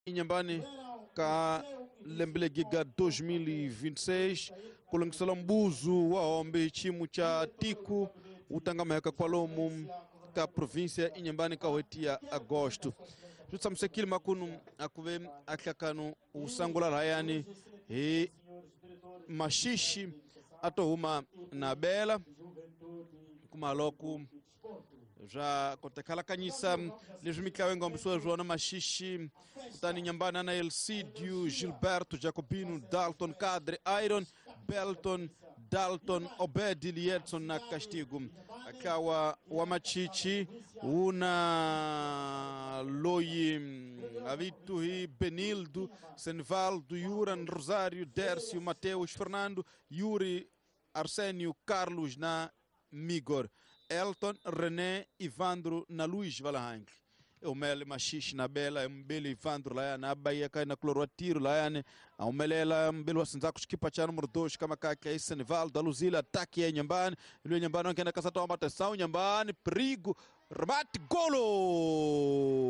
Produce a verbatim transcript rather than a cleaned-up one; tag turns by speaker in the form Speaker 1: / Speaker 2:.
Speaker 1: Inhambane ka Lembelegiga dois mil e vinte e seis kulangisala mbuzu wa ombe chimu cha tiku utangameka kwa lomu ka província Inhambane ka wetia agosto tutsamsekili makunu akuve akakanu usangula rayani e mashishi atohuma na bela kumaloku já contakala canhissa lejumikawe ngombe sua Joana Mashishi Tani Inhambane Ana Elcídio Gilberto Jacobino Dalton Cadre Iron Belton Dalton Obed Liedson na Castigo akawa Wamachichi una Loi Avituhi Benildo Senvaldo Yuran Rosário Dércio Mateus Fernando Yuri Arsénio Carlos na Migor Elton, René, Ivandro, na Luiz Valahank. O mele Mashishi na bela, mbele Ivandro lá na Bahia cai na Cloroatiro lá né. O mele lá mbele wasinzako skipa cha número dois kama kaka esse Nivaldo da Luzila ataque em Inhambane. Ele Inhambane que na casa toma atenção Inhambane perigo remate golo.